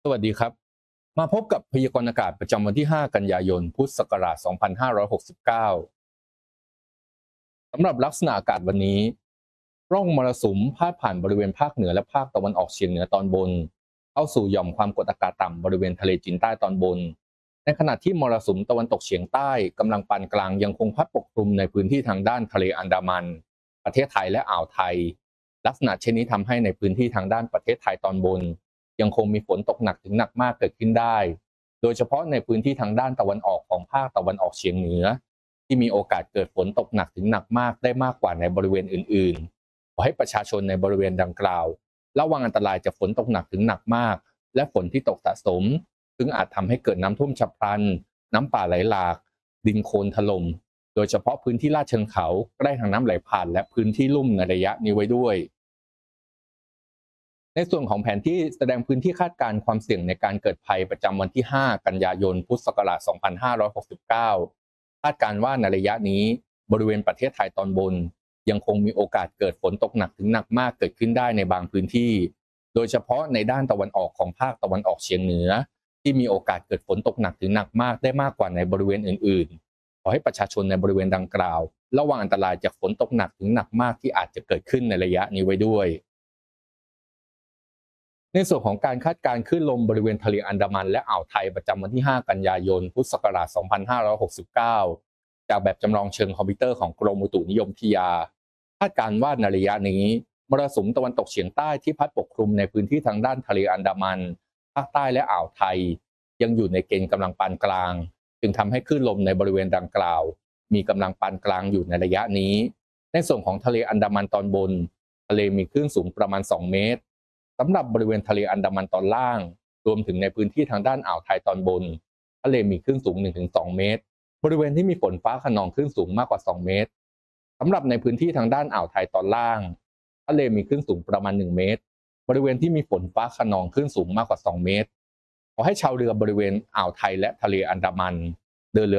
สวัสดีครับมาพบกับพยากรณ์อากาศประจำวันที่ 5 กันยายน พุทธศักราช 2569 สำหรับลักษณะอากาศวันนี้ร่องมรสุมพาดผ่านบริเวณภาคเหนือและภาคตะวันออกเฉียงเหนือตอนบนเข้าสู่หย่อมความกดอากาศต่ำบริเวณทะเลจีนใต้ตอนบนในขณะที่มรสุมตะวันตกเฉียงใต้กำลังปานกลางยังคงพัดปกคลุมในพื้นที่ทางด้านทะเลอันดามันประเทศไทยและอ่าวไทยลักษณะเช่นนี้ทำให้ในพื้นที่ทางด้านประเทศไทยตอนบนยังคงมีฝนตกหนักถึงหนักมากเกิดขึ้นได้โดยเฉพาะในพื้นที่ทางด้านตะวันออกของภาคตะวันออกเฉียงเหนือ ที่มีโอกาสเกิดฝนตกหนักถึงหนักมากได้มากกว่าในบริเวณอื่นๆขอให้ประชาชนในบริเวณดังกล่าวระวังอันตรายจากฝนตกหนักถึงหนักมากและฝนที่ตกสะสมซึ่งอาจทำให้เกิดน้ำท่วมฉับพลันน้ำป่าไหลหลากดินโคลนถล่มโดยเฉพาะพื้นที่ลาดเชิงเขาใกล้ทางน้ำไหลผ่านและพื้นที่ลุ่มในระยะนี้ไว้ด้วย ในส่วนของแผนที่แสดงพื้นที่คาดการณ์ความเสี่ยงในการเกิดภัยประจำวันที่ 5 กันยายน พุทธศักราช 2569 คาดการณ์ว่าในระยะนี้บริเวณประเทศไทยตอนบนยังคงมีโอกาสเกิดฝนตกหนักถึงหนักมากเกิดขึ้นได้ในบางพื้นที่ โดยเฉพาะในด้านตะวันออกของภาคตะวันออกเฉียงเหนือที่มีโอกาสเกิดฝนตกหนักถึงหนักมากได้มากกว่าในบริเวณอื่นๆขอให้ประชาชนในบริเวณดังกล่าวระวังอันตรายจากฝนตกหนักถึงหนักมากที่อาจจะเกิดขึ้นในระยะนี้ไว้ด้วย ในส่วนของการคาดการณ์คลื่นลมบริเวณทะเลอันดามันและอ่าวไทยประจำวันที่ 5 กันยายน พุทธศักราช 2569 จากแบบจำลองเชิงคอมพิวเตอร์ของกรมอุตุนิยมวิทยาคาดการณ์ว่าในระยะนี้มรสุมตะวันตกเฉียงใต้ที่พัดปกคลุมในพื้นที่ทางด้านทะเลอันดามันภาคใต้และอ่าวไทยยังอยู่ในเกณฑ์กำลังปานกลางจึงทำให้คลื่นลมในบริเวณดังกล่าวมีกำลังปานกลางอยู่ในระยะนี้ในส่วนของทะเลอันดามันตอนบนทะเลมีคลื่นสูงประมาณ 2 เมตร สำหรับบริเวณทะเลอันดามันตอนล่างรวมถึงในพื้นที่ทางด้านอ่าวไทยตอนบนทะเลมีคลื่นสูง 1-2 เมตรบริเวณที่มีฝนฟ้าคะนองคลื่นสูงมากกว่า 2 เมตรสำหรับในพื้นที่ทางด้านอ่าวไทยตอนล่างทะเลมีคลื่นสูงประมาณ 1 เมตรบริเวณที่มีฝนฟ้าคะนองคลื่นสูงมากกว่า 2 เมตรขอให้ชาวเรือบริเวณอ่าวไทยและทะเลอันดามันเดินเรือ